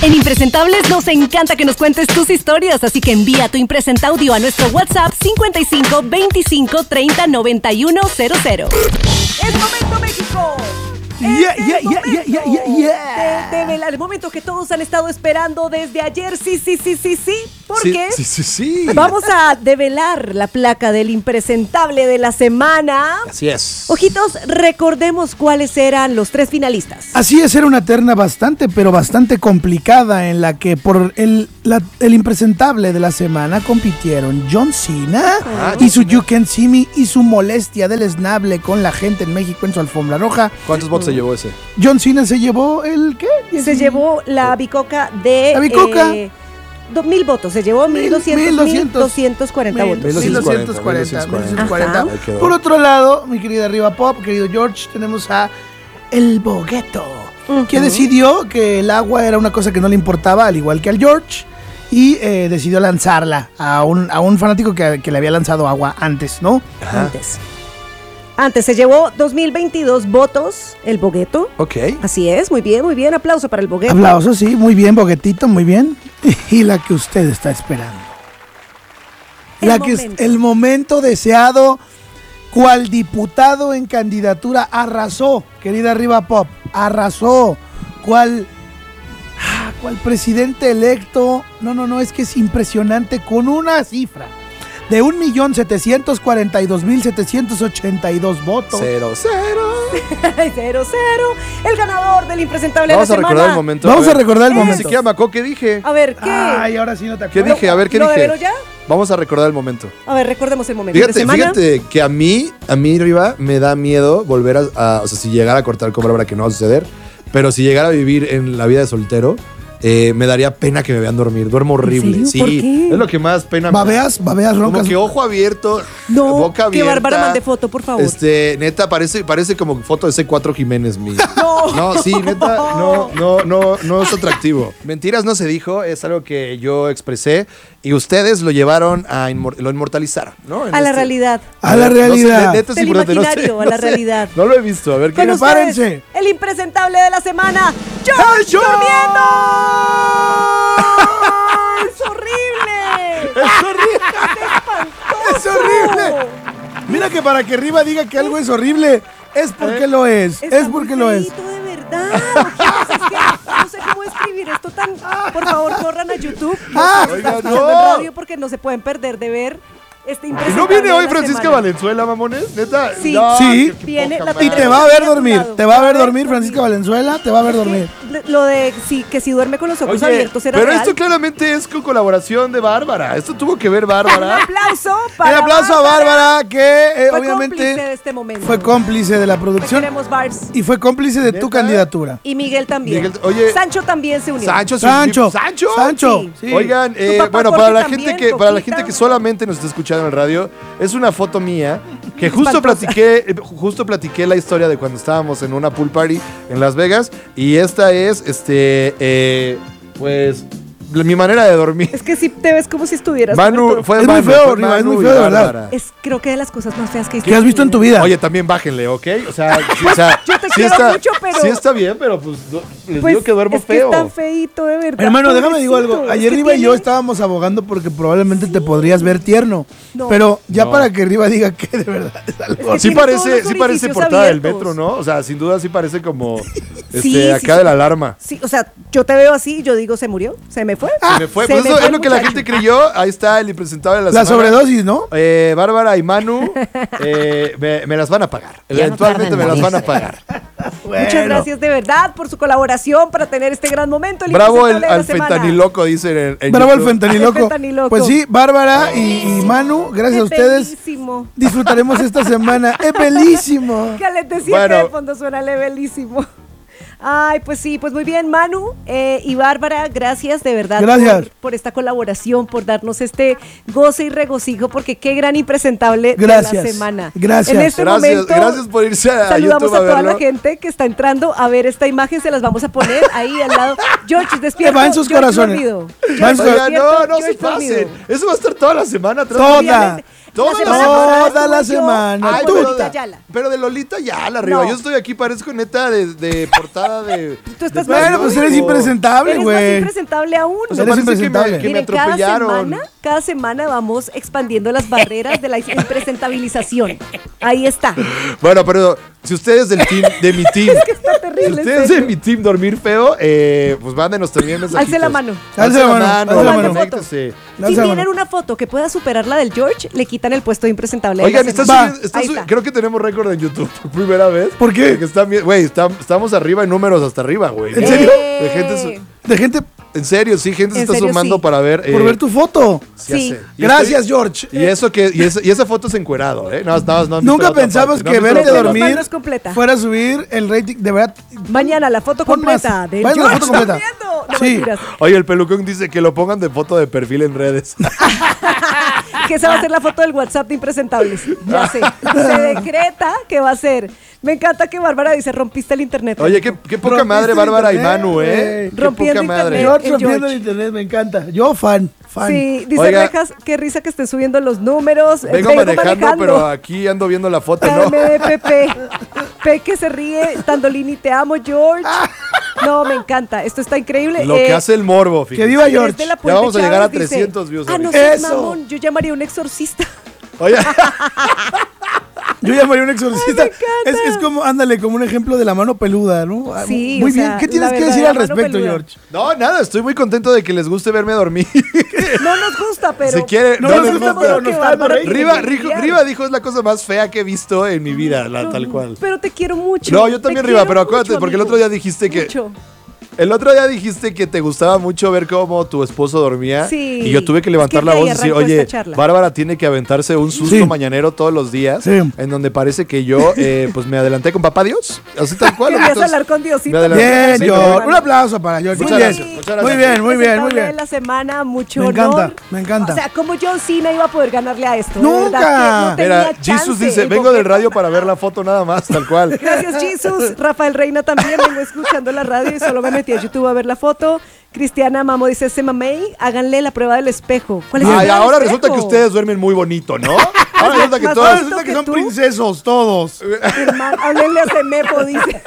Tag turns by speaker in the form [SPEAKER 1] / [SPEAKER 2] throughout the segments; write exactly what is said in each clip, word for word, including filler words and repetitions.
[SPEAKER 1] En Impresentables nos encanta que nos cuentes tus historias, así que envía tu impresenta audio a nuestro WhatsApp cincuenta y cinco veinticinco treinta noventa y uno cero cero.
[SPEAKER 2] ¡Es momento, México!
[SPEAKER 3] Yeah, yeah, yeah, yeah, yeah, yeah, yeah.
[SPEAKER 2] De, de velar, el momento que todos han estado esperando desde ayer. Sí, sí, sí, sí, sí. Porque
[SPEAKER 4] sí, sí, sí, sí.
[SPEAKER 2] vamos a develar la placa del impresentable de la semana.
[SPEAKER 4] Así es.
[SPEAKER 2] Ojitos, recordemos cuáles eran los tres finalistas.
[SPEAKER 3] Así es, era una terna bastante, pero bastante complicada en la que por el, la, el impresentable de la semana compitieron John Cena
[SPEAKER 4] Ah,
[SPEAKER 3] y
[SPEAKER 4] John
[SPEAKER 3] su
[SPEAKER 4] Cena.
[SPEAKER 3] You Can See Me y su molestia del esnable con la gente en México en su alfombra roja.
[SPEAKER 4] ¿Cuántos votos se llevó ese?
[SPEAKER 3] John Cena se llevó el ¿qué?
[SPEAKER 2] Se llevó la bicoca de...
[SPEAKER 3] La bicoca.
[SPEAKER 2] Eh, dos mil votos, se llevó mil doscientos, mil doscientos cuarenta votos.
[SPEAKER 3] mil doscientos cuarenta.
[SPEAKER 4] mil doscientos cuarenta.
[SPEAKER 2] Ajá.
[SPEAKER 4] Ahí quedó.
[SPEAKER 3] Por otro lado, mi querida Arriba Pop, querido George, tenemos a El Bogueto,
[SPEAKER 2] Uh-huh.
[SPEAKER 3] que decidió que el agua era una cosa que no le importaba, al igual que al George, y eh, decidió lanzarla a un, a un fanático que, que le había lanzado agua antes, ¿no?
[SPEAKER 4] Ajá.
[SPEAKER 2] Antes. Antes se llevó dos mil veintidós votos el Bogueto.
[SPEAKER 4] Ok.
[SPEAKER 2] Así es, muy bien, muy bien. Aplauso para el Bogueto.
[SPEAKER 3] Aplausos, sí, muy bien, Boguetito, muy bien. Y la que usted está esperando.
[SPEAKER 2] El
[SPEAKER 3] la que es
[SPEAKER 2] momento.
[SPEAKER 3] el momento deseado, cual diputado en candidatura arrasó, querida Arriba Pop, arrasó, cual, ah, cual presidente electo, no, no, no, es que es impresionante, con una cifra de un millón setecientos cuarenta y dos mil setecientos ochenta y dos votos.
[SPEAKER 4] Cero, cero.
[SPEAKER 2] Cero, cero. El ganador del impresentable
[SPEAKER 4] Vamos
[SPEAKER 2] de
[SPEAKER 4] a
[SPEAKER 2] la
[SPEAKER 4] recordar
[SPEAKER 2] semana.
[SPEAKER 4] el momento.
[SPEAKER 3] Vamos a
[SPEAKER 4] ver.
[SPEAKER 3] recordar el
[SPEAKER 4] Ni
[SPEAKER 3] momento.
[SPEAKER 4] siquiera me acuerdo qué dije.
[SPEAKER 2] A ver, ¿qué?
[SPEAKER 3] Ay, ahora sí no te
[SPEAKER 4] ¿Qué
[SPEAKER 3] acuerdas.
[SPEAKER 4] dije? A ver, ¿qué
[SPEAKER 2] ¿Lo
[SPEAKER 4] dije?
[SPEAKER 2] develó ya?
[SPEAKER 4] Vamos a recordar el momento.
[SPEAKER 2] A ver, recordemos el momento. de
[SPEAKER 4] Fíjate,
[SPEAKER 2] semana.
[SPEAKER 4] fíjate que a mí, a mí, Riva, me da miedo volver a, a- o sea, si llegara a cortar con Bárbara, que no va a suceder, pero si llegara a vivir en la vida de soltero, eh, me daría pena que me vean dormir. Duermo horrible.
[SPEAKER 2] serio?
[SPEAKER 4] Sí,
[SPEAKER 2] ¿Por qué?
[SPEAKER 4] es lo que más pena me da.
[SPEAKER 3] Babeas, babeas,
[SPEAKER 4] Como
[SPEAKER 3] roncas.
[SPEAKER 4] que ojo abierto,
[SPEAKER 2] No,
[SPEAKER 4] boca
[SPEAKER 2] que
[SPEAKER 4] abierta.
[SPEAKER 2] Bárbara mande foto, por favor.
[SPEAKER 4] Este, neta, parece, parece como foto de C cuatro Jiménez, mi.
[SPEAKER 2] No.
[SPEAKER 4] No, sí, neta, no, no, no, no es atractivo. Mentiras no se dijo, es algo que yo expresé y ustedes lo llevaron a inmor- lo inmortalizaron, ¿no? En
[SPEAKER 2] A la
[SPEAKER 4] este-
[SPEAKER 2] realidad.
[SPEAKER 3] A la
[SPEAKER 4] No sé,
[SPEAKER 3] realidad.
[SPEAKER 4] neta, es
[SPEAKER 2] Del
[SPEAKER 4] importante, no sé,
[SPEAKER 2] imaginario, a
[SPEAKER 4] no
[SPEAKER 2] la
[SPEAKER 4] sé.
[SPEAKER 2] realidad.
[SPEAKER 4] No lo he visto, a ver qué
[SPEAKER 2] Con
[SPEAKER 4] nos
[SPEAKER 2] ustedes,
[SPEAKER 3] Prepárense.
[SPEAKER 2] el impresentable de la semana, George Durmiendo. ¡Es horrible!
[SPEAKER 4] Es horrible.
[SPEAKER 2] ¡Es
[SPEAKER 3] Es horrible. Mira que para que Riva diga que algo es horrible, es porque lo es.
[SPEAKER 2] Está
[SPEAKER 3] Es porque
[SPEAKER 2] muy
[SPEAKER 3] lo es.
[SPEAKER 2] feíto, de verdad. Ojitos, es que no sé cómo escribir esto tan... Por favor, corran a YouTube. Los
[SPEAKER 3] Ah,
[SPEAKER 2] que están
[SPEAKER 4] oiga,
[SPEAKER 2] escuchando
[SPEAKER 4] no.
[SPEAKER 2] en radio porque no se pueden perder de ver este
[SPEAKER 4] ¿Y
[SPEAKER 2] impresentable
[SPEAKER 4] no viene
[SPEAKER 2] de
[SPEAKER 4] hoy
[SPEAKER 2] la
[SPEAKER 4] Francisca
[SPEAKER 2] semana.
[SPEAKER 4] Valenzuela, mamones? Neta.
[SPEAKER 2] Sí.
[SPEAKER 4] No,
[SPEAKER 3] Sí.
[SPEAKER 4] qué- qué
[SPEAKER 2] Viene
[SPEAKER 4] poca
[SPEAKER 2] la
[SPEAKER 3] Y
[SPEAKER 4] madre.
[SPEAKER 3] te va a ver
[SPEAKER 2] Aquí a tu
[SPEAKER 3] dormir.
[SPEAKER 2] lado.
[SPEAKER 3] Te va a ver dormir, Francisca Valenzuela. Te va a ver dormir.
[SPEAKER 2] Lo de sí, que si duerme con los ojos
[SPEAKER 4] Oye,
[SPEAKER 2] abiertos era
[SPEAKER 4] pero
[SPEAKER 2] real.
[SPEAKER 4] esto claramente es con colaboración de Bárbara. Esto tuvo que ver
[SPEAKER 2] Un
[SPEAKER 4] Bárbara.
[SPEAKER 2] aplauso para
[SPEAKER 3] El aplauso a Bárbara, que eh,
[SPEAKER 2] Fue cómplice de
[SPEAKER 3] obviamente
[SPEAKER 2] este momento.
[SPEAKER 3] fue cómplice de la
[SPEAKER 2] Te
[SPEAKER 3] producción
[SPEAKER 2] queremos, Barbs.
[SPEAKER 3] y fue cómplice de tu
[SPEAKER 4] ¿Neta?
[SPEAKER 3] candidatura.
[SPEAKER 2] Y Miguel también.
[SPEAKER 4] Miguel- oye,
[SPEAKER 2] Sancho también se unió.
[SPEAKER 4] Sancho,
[SPEAKER 3] Sancho,
[SPEAKER 4] Sancho.
[SPEAKER 3] Sancho.
[SPEAKER 2] Sí.
[SPEAKER 3] Sí.
[SPEAKER 4] Oigan, eh,
[SPEAKER 2] papá
[SPEAKER 4] bueno,
[SPEAKER 2] Jorge
[SPEAKER 4] para la
[SPEAKER 2] también,
[SPEAKER 4] gente que para la
[SPEAKER 2] Coquita.
[SPEAKER 4] gente que solamente nos está escuchando en el radio, es una foto mía que justo
[SPEAKER 2] Espantosa.
[SPEAKER 4] platiqué, eh, justo platiqué la historia de cuando estábamos en una pool party en Las Vegas y esta es, este, eh, pues mi manera de dormir.
[SPEAKER 2] Es que si te ves como si estuvieras
[SPEAKER 4] Manu,
[SPEAKER 2] muerto.
[SPEAKER 4] fue
[SPEAKER 3] Es muy
[SPEAKER 4] Manu,
[SPEAKER 3] feo,
[SPEAKER 4] fue
[SPEAKER 3] Riva, es
[SPEAKER 4] Manu
[SPEAKER 3] muy
[SPEAKER 4] y
[SPEAKER 3] feo, de verdad.
[SPEAKER 4] Bárbara.
[SPEAKER 2] Es creo que de las cosas más feas que
[SPEAKER 3] ¿Qué has visto en tu vida?
[SPEAKER 4] Oye, también bájenle, ¿ok? O sea, sí, o sea,
[SPEAKER 2] Yo te
[SPEAKER 4] sí
[SPEAKER 2] quiero
[SPEAKER 4] está,
[SPEAKER 2] mucho, pero-
[SPEAKER 4] sí está bien, pero pues no- les
[SPEAKER 2] Pues,
[SPEAKER 4] digo que duermo
[SPEAKER 2] es que
[SPEAKER 4] feo.
[SPEAKER 2] es tan feíto, de verdad.
[SPEAKER 3] Hermano, déjame digo algo.
[SPEAKER 2] pobrecito.
[SPEAKER 3] Ayer
[SPEAKER 2] Es que
[SPEAKER 3] Riva y yo
[SPEAKER 2] tiene-
[SPEAKER 3] estábamos abogando porque probablemente te podrías ver tierno.
[SPEAKER 2] No.
[SPEAKER 3] Pero ya
[SPEAKER 4] No.
[SPEAKER 3] para que Riva diga que de verdad es algo.
[SPEAKER 2] Es
[SPEAKER 4] Sí
[SPEAKER 2] tiene todos
[SPEAKER 4] parece,
[SPEAKER 2] los
[SPEAKER 4] sí parece
[SPEAKER 2] orificios
[SPEAKER 4] portada del
[SPEAKER 2] abiertos.
[SPEAKER 4] metro, ¿no? O sea, sin duda sí parece como este,
[SPEAKER 2] Sí, sí,
[SPEAKER 4] acá
[SPEAKER 2] sí.
[SPEAKER 4] de la alarma.
[SPEAKER 2] Sí, o sea, yo te veo así y yo digo, ¿se murió? ¿Se me fue?
[SPEAKER 4] Se me fue.
[SPEAKER 2] Se
[SPEAKER 4] Pues
[SPEAKER 2] me
[SPEAKER 4] eso
[SPEAKER 2] fue
[SPEAKER 4] es
[SPEAKER 2] el
[SPEAKER 4] lo que la
[SPEAKER 2] muchacho.
[SPEAKER 4] gente creyó. Ahí está el impresentable de la,
[SPEAKER 3] La
[SPEAKER 4] semana.
[SPEAKER 3] sobredosis, ¿no?
[SPEAKER 4] Eh, Bárbara y Manu eh, me, me las van a pagar.
[SPEAKER 1] Ya no
[SPEAKER 4] Eventualmente
[SPEAKER 1] tarda en
[SPEAKER 4] me las van a
[SPEAKER 1] morirse.
[SPEAKER 4] pagar.
[SPEAKER 2] Muchas
[SPEAKER 3] Bueno.
[SPEAKER 2] gracias de verdad por su colaboración para tener este gran momento. El
[SPEAKER 4] Bravo el,
[SPEAKER 2] impresentable de la
[SPEAKER 4] al
[SPEAKER 2] semana.
[SPEAKER 4] fentaniloco, dicen en, en
[SPEAKER 3] Bravo el
[SPEAKER 4] YouTube.
[SPEAKER 3] fentaniloco.
[SPEAKER 2] El fentaniloco.
[SPEAKER 3] Pues sí, Bárbara y, y Manu, gracias a
[SPEAKER 2] Es
[SPEAKER 3] ustedes.
[SPEAKER 2] bellísimo.
[SPEAKER 3] Disfrutaremos esta semana. Es bellísimo.
[SPEAKER 2] Que les decía
[SPEAKER 4] Bueno.
[SPEAKER 2] que de fondo suena levelísimo. Ay, pues sí, pues muy bien, Manu eh, y Bárbara, gracias de verdad
[SPEAKER 3] Gracias.
[SPEAKER 2] Por, por esta colaboración, por darnos este goce y regocijo, porque qué gran impresentable de
[SPEAKER 3] Gracias.
[SPEAKER 2] la semana.
[SPEAKER 3] Gracias.
[SPEAKER 2] En este
[SPEAKER 4] Gracias,
[SPEAKER 2] momento,
[SPEAKER 4] gracias por irse a
[SPEAKER 2] saludamos
[SPEAKER 4] YouTube
[SPEAKER 2] a,
[SPEAKER 4] a
[SPEAKER 2] toda
[SPEAKER 4] verlo.
[SPEAKER 2] la gente que está entrando a ver esta imagen, se las vamos a poner ahí al lado. George, despierta.
[SPEAKER 3] Va en sus
[SPEAKER 2] George
[SPEAKER 3] corazones.
[SPEAKER 2] dormido.
[SPEAKER 3] Va en sus-
[SPEAKER 4] Oigan, no, no se
[SPEAKER 2] George dormido.
[SPEAKER 4] pasen. Eso va a estar toda la semana. atrás.
[SPEAKER 3] Toda.
[SPEAKER 2] Obviamente.
[SPEAKER 4] Toda
[SPEAKER 2] La
[SPEAKER 4] la
[SPEAKER 2] semana
[SPEAKER 3] semana.
[SPEAKER 2] pasada
[SPEAKER 3] Toda la
[SPEAKER 2] estuve yo
[SPEAKER 3] semana.
[SPEAKER 4] Ay,
[SPEAKER 2] con
[SPEAKER 4] pero,
[SPEAKER 2] Lolita Ayala.
[SPEAKER 4] pero de Lolita Yala arriba.
[SPEAKER 2] No.
[SPEAKER 4] Yo estoy aquí, parezco neta de, de portada de.
[SPEAKER 2] Tú estás
[SPEAKER 4] de
[SPEAKER 2] más
[SPEAKER 3] Bueno, pues eres
[SPEAKER 4] periódico.
[SPEAKER 3] impresentable,
[SPEAKER 2] Eres más
[SPEAKER 3] güey.
[SPEAKER 2] impresentable aún.
[SPEAKER 4] O sea,
[SPEAKER 3] Eres
[SPEAKER 4] parece que me,
[SPEAKER 3] impresentable.
[SPEAKER 4] que me
[SPEAKER 2] Miren, cada
[SPEAKER 4] atropellaron.
[SPEAKER 2] semana, cada semana vamos expandiendo las barreras de la impresentabilización. Ahí está.
[SPEAKER 4] Bueno, pero si ustedes del team, de mi team,
[SPEAKER 2] Es que está terrible.
[SPEAKER 4] si
[SPEAKER 2] en
[SPEAKER 4] ustedes
[SPEAKER 2] serio.
[SPEAKER 4] de mi team dormir feo, eh, pues mándenos también mensajitos.
[SPEAKER 2] Alce la mano.
[SPEAKER 3] Alce la mano, alce la mano.
[SPEAKER 4] conéctese.
[SPEAKER 2] Si
[SPEAKER 3] Lanza la
[SPEAKER 2] tienen
[SPEAKER 3] mano.
[SPEAKER 2] una foto que pueda superar la del George, le quitan el puesto de impresentable. de
[SPEAKER 4] Oigan,
[SPEAKER 2] la
[SPEAKER 4] está
[SPEAKER 2] semana.
[SPEAKER 4] subiendo- está
[SPEAKER 2] Ahí
[SPEAKER 4] subi-
[SPEAKER 2] está.
[SPEAKER 4] creo que tenemos récord en YouTube por primera vez.
[SPEAKER 3] ¿Por qué?
[SPEAKER 4] Porque están bien- güey, está- estamos arriba en números hasta arriba, güey.
[SPEAKER 3] ¿En serio?
[SPEAKER 4] De gente su-
[SPEAKER 3] De gente
[SPEAKER 4] en serio, sí, gente se
[SPEAKER 2] En
[SPEAKER 4] está
[SPEAKER 2] serio,
[SPEAKER 4] sumando
[SPEAKER 2] sí.
[SPEAKER 4] para ver.
[SPEAKER 3] por
[SPEAKER 4] eh,
[SPEAKER 3] ver tu foto.
[SPEAKER 4] sí,
[SPEAKER 2] Sí.
[SPEAKER 4] hace. Y
[SPEAKER 3] Gracias,
[SPEAKER 4] estoy-
[SPEAKER 3] George.
[SPEAKER 4] Y eso que y, esa- y esa foto es encuerado, ¿eh? No, no, no han visto
[SPEAKER 3] Nunca
[SPEAKER 4] la otra
[SPEAKER 3] pensamos
[SPEAKER 4] parte, no
[SPEAKER 3] que
[SPEAKER 4] han visto
[SPEAKER 3] verte
[SPEAKER 4] la otra
[SPEAKER 3] dormir
[SPEAKER 2] parte. No es completa.
[SPEAKER 3] fuera a subir el rating. De verdad.
[SPEAKER 2] Mañana la foto
[SPEAKER 3] Pon más.
[SPEAKER 2] completa del
[SPEAKER 3] Vayan a la
[SPEAKER 2] George
[SPEAKER 3] foto completa.
[SPEAKER 2] durmiendo. No,
[SPEAKER 3] Sí.
[SPEAKER 2] mentiras.
[SPEAKER 4] parte. Oye, el pelucón dice que lo pongan de foto de perfil en redes.
[SPEAKER 2] Que esa va a ser la foto del WhatsApp de impresentables. Ya sé. Se decreta que va a ser. Me encanta que Bárbara dice, rompiste el internet.
[SPEAKER 4] Oye, qué, qué poca
[SPEAKER 3] Rompiste
[SPEAKER 4] madre
[SPEAKER 3] el
[SPEAKER 4] Bárbara y
[SPEAKER 3] internet,
[SPEAKER 4] Manu, ¿eh?
[SPEAKER 3] güey.
[SPEAKER 4] Qué
[SPEAKER 2] Rompiendo
[SPEAKER 4] poca madre.
[SPEAKER 2] internet.
[SPEAKER 3] George
[SPEAKER 2] el
[SPEAKER 3] rompiendo
[SPEAKER 2] George.
[SPEAKER 3] el internet, me encanta. Yo fan, fan.
[SPEAKER 2] Sí, dice
[SPEAKER 4] Oiga.
[SPEAKER 2] Rejas, qué risa que esté subiendo los números. Eh,
[SPEAKER 4] Vengo manejando, pero aquí ando viendo la foto, ¿no?
[SPEAKER 2] M P P. P que se ríe. Tandolini, te amo, George. No, me encanta. Esto está increíble.
[SPEAKER 4] Lo
[SPEAKER 2] Eh,
[SPEAKER 4] que hace el morbo,
[SPEAKER 3] Que
[SPEAKER 4] fíjate.
[SPEAKER 3] viva
[SPEAKER 2] desde
[SPEAKER 3] George.
[SPEAKER 2] la
[SPEAKER 4] Ya
[SPEAKER 2] Puente
[SPEAKER 4] vamos a llegar a
[SPEAKER 2] Chávez dice,
[SPEAKER 4] trescientos views
[SPEAKER 2] Ah, no
[SPEAKER 4] ahorita.
[SPEAKER 2] seas
[SPEAKER 3] Eso.
[SPEAKER 2] mamón, yo llamaría a un exorcista.
[SPEAKER 4] Oye,
[SPEAKER 3] Yo llamaría a un exorcista.
[SPEAKER 2] Ay, me
[SPEAKER 3] es,
[SPEAKER 2] encanta.
[SPEAKER 3] es como, ándale, como un ejemplo de la mano peluda, ¿no? Ah,
[SPEAKER 2] Sí,
[SPEAKER 3] Muy
[SPEAKER 2] o
[SPEAKER 3] bien.
[SPEAKER 2] sea,
[SPEAKER 3] ¿Qué tienes
[SPEAKER 2] la
[SPEAKER 3] que decir
[SPEAKER 2] verdadera
[SPEAKER 3] al
[SPEAKER 2] mano
[SPEAKER 3] respecto,
[SPEAKER 2] peluda.
[SPEAKER 3] George?
[SPEAKER 4] no, nada, estoy muy contento de que les guste verme dormir.
[SPEAKER 2] No nos gusta, pero.
[SPEAKER 4] Si quiere,
[SPEAKER 3] No
[SPEAKER 4] no,
[SPEAKER 3] nos
[SPEAKER 4] les
[SPEAKER 3] gusta,
[SPEAKER 4] gusta.
[SPEAKER 3] pero nos está dando rating.
[SPEAKER 4] Riva, Rijo- Riva dijo es la cosa más fea que he visto en mi vida, la, tal cual.
[SPEAKER 2] Pero te quiero mucho.
[SPEAKER 4] No, yo
[SPEAKER 2] te
[SPEAKER 4] también, Riva,
[SPEAKER 2] quiero
[SPEAKER 4] pero acuérdate,
[SPEAKER 2] mucho,
[SPEAKER 4] porque el
[SPEAKER 2] amigo.
[SPEAKER 4] otro día dijiste que
[SPEAKER 2] Mucho.
[SPEAKER 4] el otro día dijiste que te gustaba mucho ver cómo tu esposo dormía.
[SPEAKER 2] Sí.
[SPEAKER 4] Y yo tuve que
[SPEAKER 2] Es
[SPEAKER 4] levantar
[SPEAKER 2] que
[SPEAKER 4] la
[SPEAKER 2] de ahí
[SPEAKER 4] voz y decir,
[SPEAKER 2] arrancó
[SPEAKER 4] oye,
[SPEAKER 2] esta charla.
[SPEAKER 4] Bárbara tiene que aventarse un susto
[SPEAKER 3] Sí.
[SPEAKER 4] mañanero todos los días.
[SPEAKER 3] Sí.
[SPEAKER 4] En donde parece que yo, eh, pues me adelanté con papá Dios. Así tal cual.
[SPEAKER 2] Querías
[SPEAKER 4] Entonces,
[SPEAKER 2] hablar con Diosito.
[SPEAKER 4] me adelanté.
[SPEAKER 3] Bien,
[SPEAKER 4] Sí,
[SPEAKER 3] George.
[SPEAKER 4] pero-
[SPEAKER 3] Un aplauso para George.
[SPEAKER 4] Muchas
[SPEAKER 3] Muy bien.
[SPEAKER 4] gracias, muchas gracias.
[SPEAKER 3] Muy bien, muy bien, muy
[SPEAKER 2] Presentable de
[SPEAKER 3] bien.
[SPEAKER 2] la semana, mucho
[SPEAKER 3] Me encanta,
[SPEAKER 2] honor.
[SPEAKER 3] me encanta.
[SPEAKER 2] O sea, como John Cena iba a poder ganarle a esto. De
[SPEAKER 3] Nunca.
[SPEAKER 2] verdad que no tenía
[SPEAKER 4] Mira,
[SPEAKER 2] chance,
[SPEAKER 4] Jesus dice,
[SPEAKER 2] el
[SPEAKER 4] vengo del
[SPEAKER 2] boquete.
[SPEAKER 4] radio para ver la foto nada más, tal cual.
[SPEAKER 2] Gracias, Jesus. Rafael Reina también. Vengo escuchando la radio y solo me metí a YouTube a ver la foto. Cristiana Mamo dice, se mamey, háganle la prueba del espejo. ¿Cuál es la
[SPEAKER 4] Ay,
[SPEAKER 2] prueba del
[SPEAKER 4] ahora
[SPEAKER 2] espejo?
[SPEAKER 4] resulta que ustedes duermen muy bonito, ¿no? Ahora resulta que
[SPEAKER 2] Más
[SPEAKER 4] todos...
[SPEAKER 3] Ahora
[SPEAKER 2] bonito
[SPEAKER 3] resulta que
[SPEAKER 2] que
[SPEAKER 3] son
[SPEAKER 2] tú.
[SPEAKER 3] princesos todos.
[SPEAKER 2] Hermano, háblenle a Semepo, dice.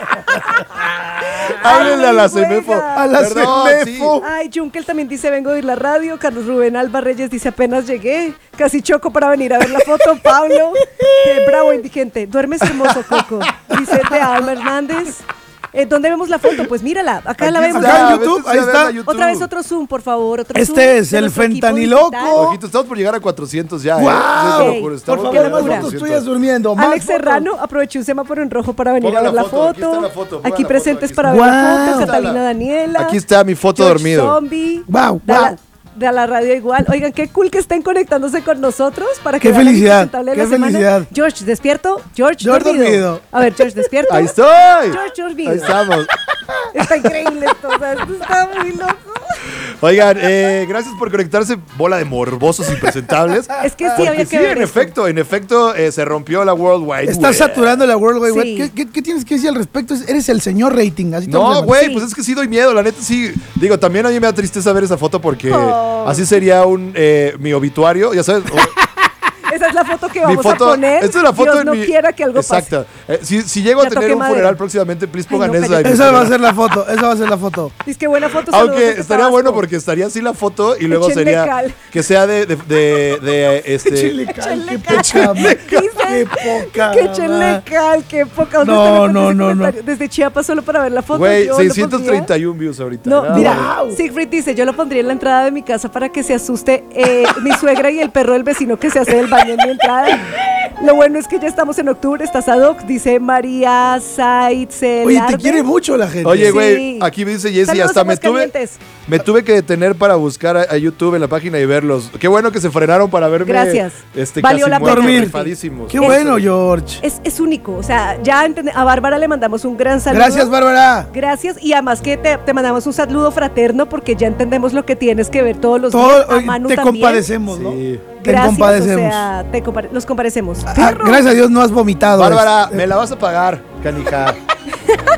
[SPEAKER 4] Háblenle a la
[SPEAKER 2] Ay,
[SPEAKER 4] Semefo.
[SPEAKER 2] juega.
[SPEAKER 3] A la
[SPEAKER 4] Perdón,
[SPEAKER 3] Semefo.
[SPEAKER 2] Ay, Junkel también dice, vengo de ir la radio. Carlos Rubén Alba Reyes dice, apenas llegué. Casi choco para venir a ver la foto. Pablo, eh, bravo, indigente. Duermes hermoso, Coco. Dice de Alma Hernández. Eh, ¿Dónde vemos la foto? Pues mírala, acá la
[SPEAKER 4] Aquí
[SPEAKER 2] vemos.
[SPEAKER 3] Acá en
[SPEAKER 4] está,
[SPEAKER 3] YouTube,
[SPEAKER 4] vete
[SPEAKER 3] ahí
[SPEAKER 4] a verla
[SPEAKER 3] está.
[SPEAKER 4] a YouTube.
[SPEAKER 2] Otra vez otro zoom, por favor. Otro
[SPEAKER 3] Este
[SPEAKER 2] zoom
[SPEAKER 3] es
[SPEAKER 2] de
[SPEAKER 3] el
[SPEAKER 2] nuestro equipo
[SPEAKER 3] fentaniloco.
[SPEAKER 2] digital.
[SPEAKER 4] Ojito, estamos por llegar a cuatrocientos ya, ¿eh?
[SPEAKER 3] ¡Guau!
[SPEAKER 4] Sí, te lo juro,
[SPEAKER 3] Por
[SPEAKER 4] estamos
[SPEAKER 3] favor,
[SPEAKER 2] qué
[SPEAKER 3] más
[SPEAKER 2] locura.
[SPEAKER 3] fotos
[SPEAKER 4] cuatrocientos.
[SPEAKER 3] tuyas durmiendo. más
[SPEAKER 2] Alex
[SPEAKER 3] fotos.
[SPEAKER 2] Serrano aprovechó un semáforo en rojo para venir
[SPEAKER 4] Pongan
[SPEAKER 2] a ver
[SPEAKER 4] la
[SPEAKER 2] la
[SPEAKER 4] foto, aquí
[SPEAKER 2] foto.
[SPEAKER 4] está la foto, pongan
[SPEAKER 2] Aquí
[SPEAKER 4] la
[SPEAKER 2] presentes
[SPEAKER 4] foto,
[SPEAKER 2] para
[SPEAKER 3] aquí
[SPEAKER 2] ver
[SPEAKER 3] está.
[SPEAKER 2] la foto.
[SPEAKER 3] Guau.
[SPEAKER 2] Catalina Daniela.
[SPEAKER 4] Aquí está mi foto
[SPEAKER 2] George
[SPEAKER 4] dormido.
[SPEAKER 2] Zombie.
[SPEAKER 3] Guau,
[SPEAKER 2] De la-
[SPEAKER 3] guau.
[SPEAKER 2] De la radio igual. Oigan, qué cool que estén conectándose con nosotros para que
[SPEAKER 3] Qué
[SPEAKER 2] vean la
[SPEAKER 3] felicidad,
[SPEAKER 2] impresentable de
[SPEAKER 3] qué
[SPEAKER 2] la semana.
[SPEAKER 3] felicidad.
[SPEAKER 2] George, despierto. George,
[SPEAKER 3] George
[SPEAKER 2] dormido.
[SPEAKER 3] dormido.
[SPEAKER 2] A ver, George, despierto.
[SPEAKER 4] ¡Ahí estoy!
[SPEAKER 2] George dormido.
[SPEAKER 4] Ahí estamos.
[SPEAKER 2] Está increíble esto. O sea, esto está muy loco.
[SPEAKER 4] Oigan, eh, gracias por conectarse, bola de morbosos impresentables.
[SPEAKER 2] Es que sí,
[SPEAKER 4] Porque
[SPEAKER 2] había que
[SPEAKER 4] sí,
[SPEAKER 2] ver
[SPEAKER 4] en
[SPEAKER 2] esto.
[SPEAKER 4] efecto, en efecto, eh, se rompió la World Wide
[SPEAKER 3] Estás
[SPEAKER 4] Web.
[SPEAKER 3] saturando la World Wide Web.
[SPEAKER 2] Sí.
[SPEAKER 3] ¿Qué, qué, qué tienes que decir al respecto? Eres el señor rating. Así te vamos a
[SPEAKER 4] No,
[SPEAKER 3] llamar.
[SPEAKER 4] güey,
[SPEAKER 2] Sí.
[SPEAKER 4] pues es que sí doy miedo, la neta sí. Digo, también a mí me da tristeza ver esa foto porque
[SPEAKER 2] Oh.
[SPEAKER 4] así sería un eh, mi obituario, ya sabes. o-
[SPEAKER 2] Esa es la foto que
[SPEAKER 4] mi
[SPEAKER 2] vamos
[SPEAKER 4] foto,
[SPEAKER 2] a poner.
[SPEAKER 4] esta es la foto
[SPEAKER 2] Dios
[SPEAKER 4] en
[SPEAKER 2] no
[SPEAKER 4] mi-
[SPEAKER 2] quiera que algo
[SPEAKER 4] Exacto. Eh, si, si llego a
[SPEAKER 2] Ya
[SPEAKER 4] tener
[SPEAKER 2] toqué
[SPEAKER 4] un
[SPEAKER 2] madera.
[SPEAKER 4] funeral próximamente, please
[SPEAKER 2] Ay,
[SPEAKER 4] pongan
[SPEAKER 2] no,
[SPEAKER 4] esa.
[SPEAKER 2] cállate.
[SPEAKER 4] en mi
[SPEAKER 3] Esa va a
[SPEAKER 4] funeral.
[SPEAKER 3] ser la foto. Esa va a ser la foto.
[SPEAKER 2] pase. Es que buena foto. saludos
[SPEAKER 4] Aunque
[SPEAKER 2] desde
[SPEAKER 4] estaría
[SPEAKER 2] Tabasco.
[SPEAKER 4] bueno porque estaría así la foto y luego
[SPEAKER 2] Échenle
[SPEAKER 4] sería
[SPEAKER 2] cal.
[SPEAKER 4] que sea de, de, de, de, este.
[SPEAKER 3] Échenle cal, qué
[SPEAKER 2] cal.
[SPEAKER 3] poca ma-
[SPEAKER 2] Dice
[SPEAKER 3] Qué poca
[SPEAKER 2] Que échenle
[SPEAKER 3] ma-
[SPEAKER 2] cal, qué poca. ¿Dónde
[SPEAKER 3] No,
[SPEAKER 2] está mi
[SPEAKER 3] no, no,
[SPEAKER 2] comentario? Desde Chiapas solo para ver la foto.
[SPEAKER 4] Güey,
[SPEAKER 2] yo lo
[SPEAKER 4] seiscientos treinta
[SPEAKER 2] pondría.
[SPEAKER 4] y uno views ahorita.
[SPEAKER 2] No,
[SPEAKER 4] Nada
[SPEAKER 2] mira,
[SPEAKER 4] más.
[SPEAKER 2] Siegfried dice, yo lo pondría en la entrada de mi casa para que se asuste eh, mi suegra y el perro del vecino que se hace del baño en mi entrada. Lo bueno es que ya estamos en octubre, estás ad hoc, dice María Saitzel.
[SPEAKER 3] Oye, te quiere mucho la gente.
[SPEAKER 4] Oye,
[SPEAKER 2] Sí.
[SPEAKER 4] güey, aquí me dice Jessy,
[SPEAKER 2] Saludos,
[SPEAKER 4] hasta me tuve,
[SPEAKER 2] Aguascalientes.
[SPEAKER 4] me tuve que detener para buscar a, a YouTube en la página y verlos. Qué bueno que se frenaron para verme.
[SPEAKER 2] Gracias.
[SPEAKER 4] Este,
[SPEAKER 2] Valió
[SPEAKER 4] casi
[SPEAKER 2] la
[SPEAKER 4] muerto,
[SPEAKER 3] pena.
[SPEAKER 4] rifadísimos.
[SPEAKER 3] Qué bueno, George.
[SPEAKER 2] Es, es único, o sea, ya entende- a Bárbara le mandamos un gran saludo.
[SPEAKER 3] Gracias, Bárbara.
[SPEAKER 2] Gracias, y además que te, te mandamos un saludo fraterno porque ya entendemos lo que tienes que ver todos los
[SPEAKER 3] Todo,
[SPEAKER 2] días. A
[SPEAKER 3] oye,
[SPEAKER 2] Manu
[SPEAKER 3] te
[SPEAKER 2] también.
[SPEAKER 3] compadecemos, ¿no?
[SPEAKER 4] Sí.
[SPEAKER 3] Te
[SPEAKER 2] Gracias,
[SPEAKER 3] compadecemos.
[SPEAKER 2] o sea, te compare- los comparecemos.
[SPEAKER 3] Ah,
[SPEAKER 2] Perro.
[SPEAKER 3] gracias a Dios no has vomitado.
[SPEAKER 4] Bárbara,
[SPEAKER 3] este.
[SPEAKER 4] me la vas a pagar, canija.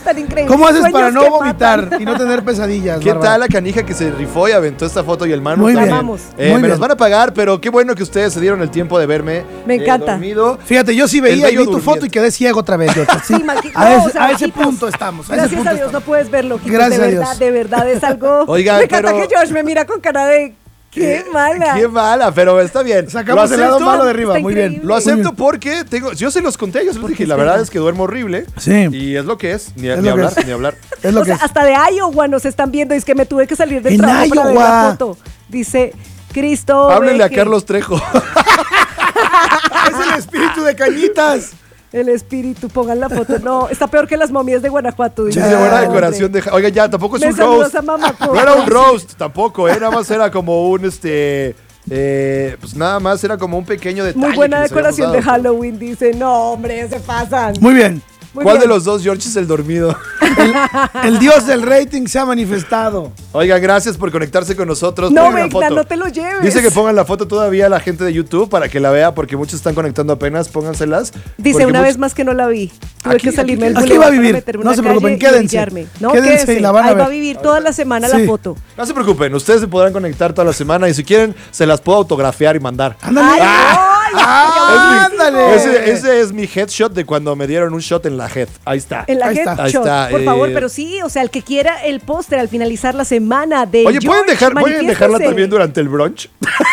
[SPEAKER 2] Tan increíble.
[SPEAKER 3] ¿Cómo haces
[SPEAKER 2] Sueños
[SPEAKER 3] para no
[SPEAKER 2] que
[SPEAKER 3] vomitar
[SPEAKER 2] matan.
[SPEAKER 3] y no tener pesadillas?
[SPEAKER 4] ¿Qué
[SPEAKER 3] Bárbara?
[SPEAKER 4] tal la canija que se rifó y aventó esta foto y el Manu?
[SPEAKER 3] Muy
[SPEAKER 4] también?
[SPEAKER 3] bien.
[SPEAKER 2] Amamos.
[SPEAKER 4] Eh,
[SPEAKER 3] Muy
[SPEAKER 4] me
[SPEAKER 3] bien.
[SPEAKER 4] los van a pagar, pero qué bueno que ustedes se dieron el tiempo de verme.
[SPEAKER 2] Me
[SPEAKER 4] eh,
[SPEAKER 2] encanta.
[SPEAKER 4] dormido.
[SPEAKER 3] Fíjate, yo sí
[SPEAKER 4] El
[SPEAKER 3] veía y
[SPEAKER 4] bello
[SPEAKER 3] vi tu
[SPEAKER 4] durmiente.
[SPEAKER 3] foto y quedé ciego otra vez. George. Sí,
[SPEAKER 2] Sí, Marquitos,
[SPEAKER 3] a,
[SPEAKER 2] no,
[SPEAKER 3] ese,
[SPEAKER 2] o sea,
[SPEAKER 3] a ese
[SPEAKER 2] Marquitos,
[SPEAKER 3] punto estamos. A ese
[SPEAKER 2] Gracias
[SPEAKER 3] punto
[SPEAKER 2] a Dios
[SPEAKER 3] estamos.
[SPEAKER 2] no puedes verlo. Quitos,
[SPEAKER 3] Gracias
[SPEAKER 2] de
[SPEAKER 3] a
[SPEAKER 2] verdad,
[SPEAKER 3] Dios.
[SPEAKER 2] de verdad es algo.
[SPEAKER 4] Oigan,
[SPEAKER 2] me encanta
[SPEAKER 4] pero-
[SPEAKER 2] que Josh me mira con cara de qué mala.
[SPEAKER 4] Qué mala, pero está bien.
[SPEAKER 3] Sacamos
[SPEAKER 4] Lo
[SPEAKER 3] el lado
[SPEAKER 4] acepto.
[SPEAKER 3] malo de arriba,
[SPEAKER 2] Está
[SPEAKER 3] muy bien.
[SPEAKER 2] increíble.
[SPEAKER 4] Lo
[SPEAKER 3] Muy
[SPEAKER 4] acepto
[SPEAKER 3] bien.
[SPEAKER 4] porque tengo, yo se los conté, yo se los dije,
[SPEAKER 2] es
[SPEAKER 4] la verdad
[SPEAKER 2] verdad.
[SPEAKER 4] es que duermo horrible.
[SPEAKER 3] Sí.
[SPEAKER 4] Y es lo que es, ni,
[SPEAKER 3] Es
[SPEAKER 4] ni
[SPEAKER 3] lo que
[SPEAKER 4] hablar,
[SPEAKER 3] es.
[SPEAKER 4] ni hablar.
[SPEAKER 3] Es lo
[SPEAKER 2] O
[SPEAKER 3] que
[SPEAKER 2] sea,
[SPEAKER 3] es.
[SPEAKER 2] hasta de Iowa nos están viendo. Es que me tuve que salir del
[SPEAKER 3] En
[SPEAKER 2] trabajo para ver la
[SPEAKER 3] Iowa.
[SPEAKER 2] foto. Dice Cristo.
[SPEAKER 4] Háblenle a
[SPEAKER 2] Beque.
[SPEAKER 4] Carlos Trejo.
[SPEAKER 3] Es el espíritu de Cañitas.
[SPEAKER 2] El espíritu, pongan la foto. No, está peor que las momias de Guanajuato.
[SPEAKER 4] Dice,
[SPEAKER 2] dice.
[SPEAKER 4] buena
[SPEAKER 2] No,
[SPEAKER 4] decoración
[SPEAKER 2] hombre.
[SPEAKER 4] de... Oiga, ya, tampoco es
[SPEAKER 2] Me
[SPEAKER 4] un
[SPEAKER 2] saludas
[SPEAKER 4] roast.
[SPEAKER 2] a mamá,
[SPEAKER 4] No era un roast tampoco, ¿eh? Nada más era como un, este... eh, pues nada más era como un pequeño detalle.
[SPEAKER 2] Muy buena
[SPEAKER 4] que les habíamos
[SPEAKER 2] decoración de
[SPEAKER 4] dado.
[SPEAKER 2] Halloween. Dice, no, hombre, se pasan.
[SPEAKER 3] Muy bien.
[SPEAKER 2] Muy
[SPEAKER 4] ¿Cuál
[SPEAKER 2] bien.
[SPEAKER 4] de los dos George es el dormido?
[SPEAKER 3] El dios del rating se ha manifestado.
[SPEAKER 4] Oiga, gracias por conectarse con nosotros.
[SPEAKER 2] No,
[SPEAKER 4] Pongan la
[SPEAKER 2] Vecna,
[SPEAKER 4] foto.
[SPEAKER 2] no te lo lleves.
[SPEAKER 4] Dice que pongan la foto todavía a la gente de YouTube para que la vea, porque muchos están conectando apenas. Pónganselas.
[SPEAKER 2] Dice
[SPEAKER 4] porque
[SPEAKER 2] una
[SPEAKER 4] muchos-
[SPEAKER 2] vez más que no la vi. Tuve
[SPEAKER 4] Aquí-
[SPEAKER 2] que salirme del
[SPEAKER 3] aquí
[SPEAKER 2] boulevard
[SPEAKER 3] va a
[SPEAKER 2] para
[SPEAKER 3] vivir.
[SPEAKER 2] meterme
[SPEAKER 3] No
[SPEAKER 2] una
[SPEAKER 3] se preocupen,
[SPEAKER 2] calle y
[SPEAKER 3] quédense.
[SPEAKER 2] orillarme. No,
[SPEAKER 3] Quédense
[SPEAKER 2] quédense.
[SPEAKER 3] y la van a
[SPEAKER 2] Ahí va
[SPEAKER 3] ver.
[SPEAKER 2] a vivir toda la semana
[SPEAKER 3] Sí.
[SPEAKER 2] la foto.
[SPEAKER 4] No se preocupen, ustedes se podrán conectar toda la semana y si quieren, se las puedo autografiar y mandar.
[SPEAKER 3] Ándale.
[SPEAKER 2] Ay,
[SPEAKER 3] Ah,
[SPEAKER 2] ay,
[SPEAKER 3] ándale.
[SPEAKER 4] Ese, ese es mi headshot de cuando me dieron un shot en la head. Ahí está.
[SPEAKER 2] En la
[SPEAKER 3] Ahí
[SPEAKER 2] head
[SPEAKER 3] está.
[SPEAKER 4] Ahí
[SPEAKER 2] shot,
[SPEAKER 4] está,
[SPEAKER 2] por
[SPEAKER 4] eh.
[SPEAKER 2] favor, pero sí, o sea, el que quiera el póster al finalizar la semana de
[SPEAKER 4] Oye, ¿pueden,
[SPEAKER 2] George,
[SPEAKER 4] dejar, ¿pueden dejarla
[SPEAKER 2] manifiéstese.
[SPEAKER 4] también durante el brunch?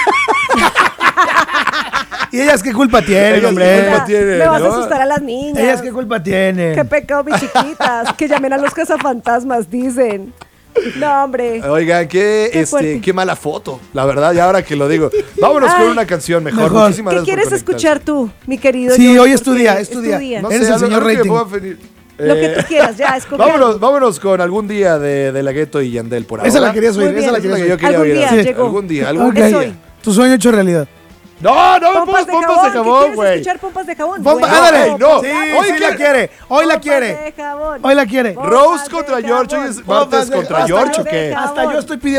[SPEAKER 3] ¿Y ellas qué culpa tienen,
[SPEAKER 4] Ellas qué
[SPEAKER 3] hombre?
[SPEAKER 4] culpa tienen,
[SPEAKER 2] Me vas
[SPEAKER 4] ¿no?
[SPEAKER 2] a asustar a las niñas.
[SPEAKER 3] ¿Ellas qué culpa tienen?
[SPEAKER 2] Qué pecado, mis chiquitas. Que llamen a los cazafantasmas, dicen. No, hombre.
[SPEAKER 4] Oigan, qué,
[SPEAKER 2] Qué
[SPEAKER 4] este,
[SPEAKER 2] fuerte.
[SPEAKER 4] qué mala foto, la verdad, y ahora que lo digo. Vámonos
[SPEAKER 2] Ay.
[SPEAKER 4] con una canción mejor.
[SPEAKER 3] Mejor.
[SPEAKER 4] Muchísimas
[SPEAKER 2] ¿Qué
[SPEAKER 4] gracias por
[SPEAKER 2] quieres
[SPEAKER 4] conectarse.
[SPEAKER 2] escuchar tú, mi querido
[SPEAKER 3] Sí,
[SPEAKER 2] George?
[SPEAKER 3] hoy es tu
[SPEAKER 2] Porque
[SPEAKER 3] día, es tu día.
[SPEAKER 4] No
[SPEAKER 3] Eres
[SPEAKER 4] sé,
[SPEAKER 3] el
[SPEAKER 4] algo-
[SPEAKER 3] señor
[SPEAKER 4] algo que
[SPEAKER 3] rating.
[SPEAKER 4] pueda venir.
[SPEAKER 2] Lo que
[SPEAKER 4] Eh,
[SPEAKER 2] tú quieras, ya, escoge.
[SPEAKER 4] Vámonos, vámonos con algún día de, de la Gueto y Yandel por ahora.
[SPEAKER 3] Esa la querías
[SPEAKER 2] Muy
[SPEAKER 3] oír, esa la
[SPEAKER 2] bien.
[SPEAKER 3] querías
[SPEAKER 4] que yo
[SPEAKER 3] oír.
[SPEAKER 4] quería
[SPEAKER 2] Algún
[SPEAKER 4] oír.
[SPEAKER 2] día
[SPEAKER 3] Sí.
[SPEAKER 2] llegó.
[SPEAKER 4] Algún día, algún
[SPEAKER 3] Ok.
[SPEAKER 2] Es hoy.
[SPEAKER 4] día.
[SPEAKER 3] Tu sueño hecho realidad.
[SPEAKER 4] No, no me
[SPEAKER 2] Pompas
[SPEAKER 4] pongas
[SPEAKER 2] de
[SPEAKER 4] pompas
[SPEAKER 2] jabón.
[SPEAKER 4] de
[SPEAKER 2] ¿Qué
[SPEAKER 4] jabón,
[SPEAKER 2] quieres
[SPEAKER 4] güey.
[SPEAKER 2] escuchar pompas de jabón?
[SPEAKER 3] Pompa,
[SPEAKER 2] Bueno,
[SPEAKER 3] ándale.
[SPEAKER 4] Ey, no.
[SPEAKER 3] Sí,
[SPEAKER 4] Hoy
[SPEAKER 3] sí
[SPEAKER 4] quiere-
[SPEAKER 3] la quiere. Hoy la
[SPEAKER 2] pompas
[SPEAKER 3] quiere.
[SPEAKER 2] de jabón.
[SPEAKER 3] Hoy la quiere.
[SPEAKER 2] Pompas
[SPEAKER 4] Roast
[SPEAKER 2] de
[SPEAKER 4] contra
[SPEAKER 2] jabón.
[SPEAKER 4] George. Hoy es
[SPEAKER 3] Pompas
[SPEAKER 4] martes
[SPEAKER 3] de-
[SPEAKER 4] contra
[SPEAKER 3] hasta
[SPEAKER 4] George,
[SPEAKER 3] yo-
[SPEAKER 4] ¿o qué?
[SPEAKER 3] Hasta yo estoy pidiendo